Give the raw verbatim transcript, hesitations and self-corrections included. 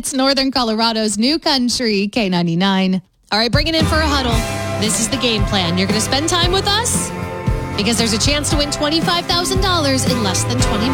It's Northern Colorado's new country, K ninety-nine. All right, bring it in for a huddle. This is the game plan. You're going to spend time with us because there's a chance to win twenty-five thousand dollars in less than twenty minutes.